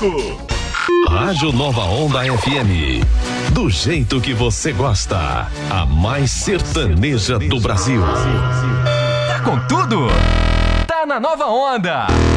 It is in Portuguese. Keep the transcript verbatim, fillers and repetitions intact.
cinco. Rádio Nova Onda F M. Do jeito que você gosta. A mais sertaneja do Brasil. Tá com tudo? Tá na Nova Onda.